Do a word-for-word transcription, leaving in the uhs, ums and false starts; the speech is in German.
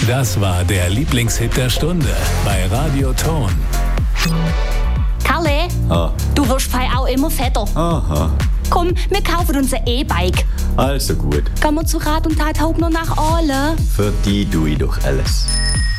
Das war der Lieblingshit der Stunde bei Radio Ton. Kalle, Ah. du wirst fei auch immer fetter. Aha, Komm, wir kaufen uns ein E-Bike. also gut. Gehen wir zu Rat und Tat Hauptner nach Aale. Für die tue ich doch alles.